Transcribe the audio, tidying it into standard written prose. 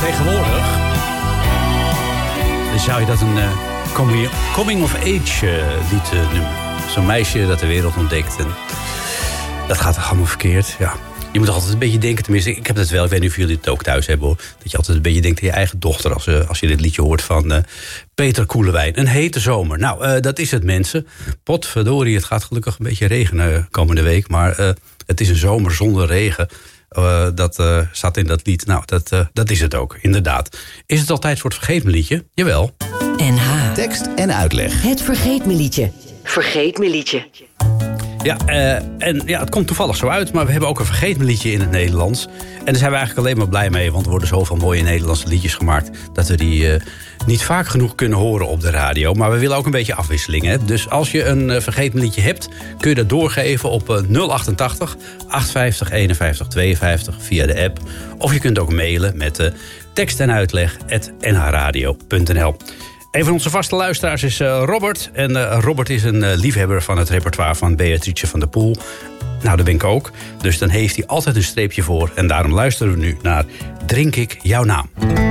Tegenwoordig zou je dat een coming-of-age lied noemen. Zo'n meisje dat de wereld ontdekt. En dat gaat toch allemaal verkeerd, ja. Je moet altijd een beetje denken, tenminste, ik heb dat wel, ik weet niet of jullie het ook thuis hebben, hoor. Dat je altijd een beetje denkt aan je eigen dochter als je dit liedje hoort van Peter Koelewijn. Een hete zomer. Nou, dat is het, mensen. Potverdorie, het gaat gelukkig een beetje regenen komende week, maar het is een zomer zonder regen. Dat staat in dat lied. Nou, dat is het ook, inderdaad. Is het al tijd voor het Vergeet Me liedje? Jawel. NH. Tekst en uitleg. Het Vergeet Me liedje. Vergeet Me liedje. Ja, het komt toevallig zo uit, maar we hebben ook een Vergeet Me liedje in het Nederlands. En daar zijn we eigenlijk alleen maar blij mee, want er worden zoveel mooie Nederlandse liedjes gemaakt dat we die niet vaak genoeg kunnen horen op de radio. Maar we willen ook een beetje afwisseling, hè? Dus als je een Vergeet Me liedje hebt, kun je dat doorgeven op 088 850 51 52 via de app. Of je kunt ook mailen met tekst en uitleg@nhradio.nl. Een van onze vaste luisteraars is Robert. En Robert is een liefhebber van het repertoire van Beatrice van der Poel. Nou, dat ben ik ook. Dus dan heeft hij altijd een streepje voor. En daarom luisteren we nu naar Drink ik jouw naam.